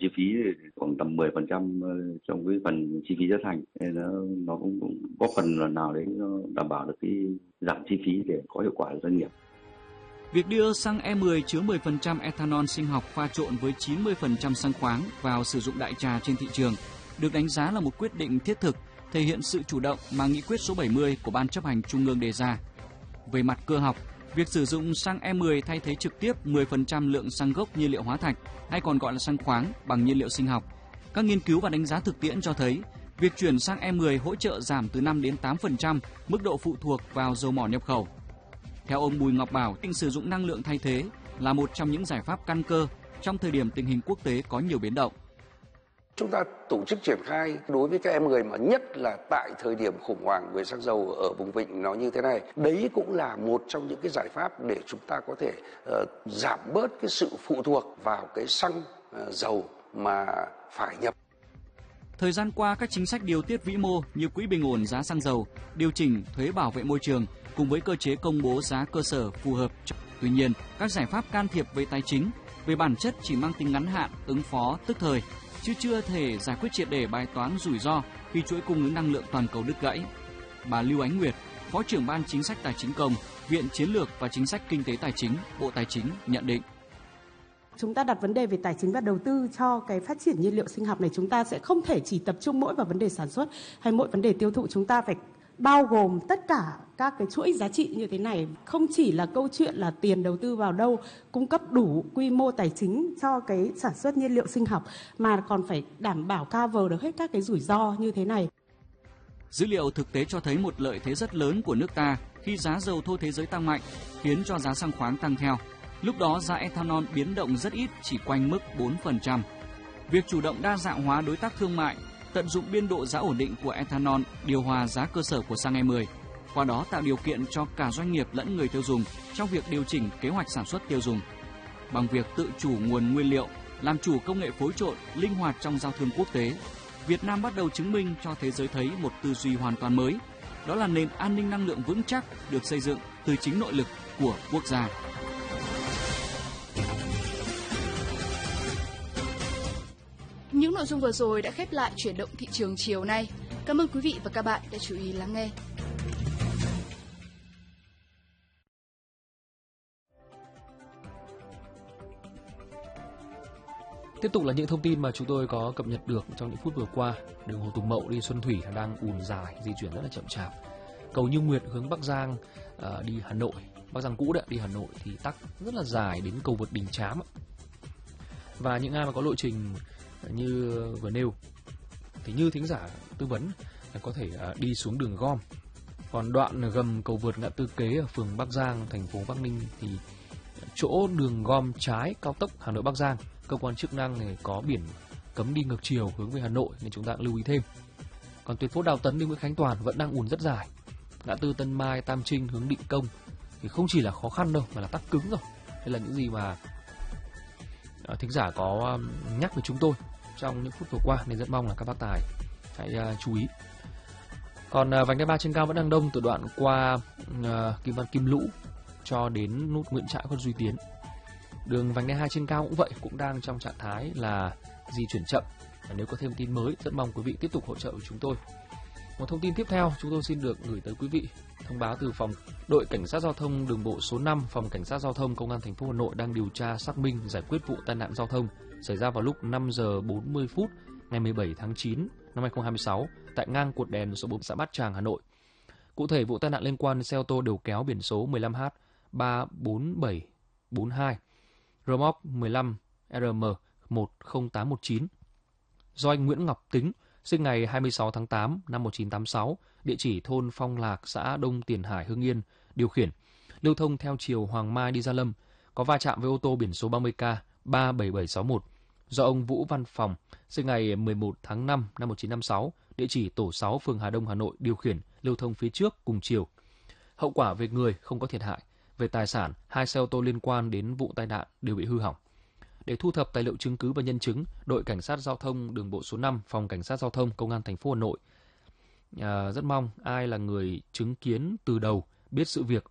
chi phí khoảng tầm 10% trong cái phần chi phí giá thành, nên nó cũng góp phần lần nào đấy nó đảm bảo được cái giảm chi phí để có hiệu quả cho doanh nghiệp. Việc đưa xăng E10 chứa 10% ethanol sinh học pha trộn với 90% xăng khoáng vào sử dụng đại trà trên thị trường được đánh giá là một quyết định thiết thực, thể hiện sự chủ động mà nghị quyết số 70 của Ban chấp hành Trung ương đề ra. Về mặt cơ học, việc sử dụng xăng E10 thay thế trực tiếp 10% lượng xăng gốc nhiên liệu hóa thạch hay còn gọi là xăng khoáng bằng nhiên liệu sinh học. Các nghiên cứu và đánh giá thực tiễn cho thấy, việc chuyển sang E10 hỗ trợ giảm từ 5 đến 8% mức độ phụ thuộc vào dầu mỏ nhập khẩu. Theo ông Bùi Ngọc Bảo, sử dụng năng lượng thay thế là một trong những giải pháp căn cơ trong thời điểm tình hình quốc tế có nhiều biến động. Chúng ta tổ chức triển khai đối với các E10 mà nhất là tại thời điểm khủng hoảng về xăng dầu ở vùng vịnh nó như thế này. Đấy cũng là một trong những cái giải pháp để chúng ta có thể giảm bớt cái sự phụ thuộc vào cái xăng dầu mà phải nhập. Thời gian qua, các chính sách điều tiết vĩ mô như quỹ bình ổn giá xăng dầu, điều chỉnh thuế bảo vệ môi trường cùng với cơ chế công bố giá cơ sở phù hợp. Tuy nhiên, các giải pháp can thiệp về tài chính, về bản chất chỉ mang tính ngắn hạn, ứng phó tức thời, chứ chưa thể giải quyết triệt để bài toán rủi ro khi chuỗi cung ứng năng lượng toàn cầu đứt gãy. Bà Lưu Ánh Nguyệt, Phó trưởng Ban Chính sách Tài chính Công, Viện Chiến lược và Chính sách Kinh tế Tài chính, Bộ Tài chính nhận định. Chúng ta đặt vấn đề về tài chính và đầu tư cho cái phát triển nhiên liệu sinh học này, chúng ta sẽ không thể chỉ tập trung mỗi vào vấn đề sản xuất hay mỗi vấn đề tiêu thụ, chúng ta phải bao gồm tất cả các cái chuỗi giá trị như thế này. Không chỉ là câu chuyện là tiền đầu tư vào đâu, cung cấp đủ quy mô tài chính cho cái sản xuất nhiên liệu sinh học, mà còn phải đảm bảo cover được hết các cái rủi ro như thế này. Dữ liệu thực tế cho thấy một lợi thế rất lớn của nước ta khi giá dầu thô thế giới tăng mạnh, khiến cho giá xăng khoáng tăng theo. Lúc đó giá ethanol biến động rất ít, chỉ quanh mức 4%. Việc chủ động đa dạng hóa đối tác thương mại, tận dụng biên độ giá ổn định của ethanol điều hòa giá cơ sở của xăng E10, qua đó tạo điều kiện cho cả doanh nghiệp lẫn người tiêu dùng trong việc điều chỉnh kế hoạch sản xuất tiêu dùng. Bằng việc tự chủ nguồn nguyên liệu, làm chủ công nghệ phối trộn, linh hoạt trong giao thương quốc tế, Việt Nam bắt đầu chứng minh cho thế giới thấy một tư duy hoàn toàn mới. Đó là nền an ninh năng lượng vững chắc được xây dựng từ chính nội lực của quốc gia. Những nội dung vừa rồi đã khép lại chuyển động thị trường chiều nay. Cảm ơn quý vị và các bạn đã chú ý lắng nghe. Tiếp tục là những thông tin mà chúng tôi có cập nhật được trong những phút vừa qua. Đường Hồ Tùng Mậu đi Xuân Thủy đang ùn dài, di chuyển rất là chậm chạp. Cầu Như Nguyệt hướng Bắc Giang đi Hà Nội, Bắc Giang cũ đấy, đi Hà Nội thì tắc rất là dài đến cầu vượt Đình Chám. Và những ai mà có lộ trình như vừa nêu thì như thính giả tư vấn là có thể đi xuống đường Gom. Còn đoạn gầm cầu vượt ngã tư Kế ở phường Bắc Giang, thành phố Bắc Ninh thì chỗ đường Gom trái cao tốc Hà Nội Bắc Giang, cơ quan chức năng này có biển cấm đi ngược chiều hướng về Hà Nội nên chúng ta cũng lưu ý thêm. Còn tuyến phố Đào Tấn đi Nguyễn Khánh Toàn vẫn đang ùn rất dài. Ngã tư Tân Mai, Tam Trinh hướng Định Công thì không chỉ là khó khăn đâu mà là tắc cứng rồi. Đây là những gì mà thính giả có nhắc với chúng tôi trong những phút vừa qua, nên rất mong là các bác tài hãy chú ý. Còn vành đai 3 trên cao vẫn đang đông từ đoạn qua Kim Văn Kim Lũ cho đến nút Nguyễn Trãi Khuất Duy Tiến. Đường vành đai 2 trên cao cũng vậy, cũng đang trong trạng thái là di chuyển chậm. Và nếu có thêm tin mới, rất mong quý vị tiếp tục hỗ trợ của chúng tôi. Một thông tin tiếp theo chúng tôi xin được gửi tới quý vị. Thông báo từ phòng đội cảnh sát giao thông đường bộ số 5, phòng cảnh sát giao thông công an thành phố Hà Nội đang điều tra xác minh giải quyết vụ tai nạn giao thông xảy ra vào lúc 5 giờ 40 phút ngày 17 tháng 9 năm 2026 tại ngang cột đèn số 4 xã Bát Tràng, Hà Nội. Cụ thể, vụ tai nạn liên quan đến xe ô tô đầu kéo biển số 15H 34742, rơ móc 15 RM 10819 do anh Nguyễn Ngọc Tính, sinh ngày 26 tháng 8 năm 1986, địa chỉ thôn Phong Lạc, xã Đông Tiền Hải, Hưng Yên, điều khiển, lưu thông theo chiều Hoàng Mai đi Gia Lâm, có va chạm với ô tô biển số 30K 37761 do ông Vũ Văn Phòng, sinh ngày 11 tháng 5 năm 1956, địa chỉ tổ 6 phường Hà Đông, Hà Nội, điều khiển, lưu thông phía trước cùng chiều. Hậu quả về người không có thiệt hại, về tài sản, 2 xe ô tô liên quan đến vụ tai nạn đều bị hư hỏng. Để thu thập tài liệu chứng cứ và nhân chứng, đội cảnh sát giao thông đường bộ số 5, phòng cảnh sát giao thông công an thành phố Hà Nội rất mong ai là người chứng kiến từ đầu, biết sự việc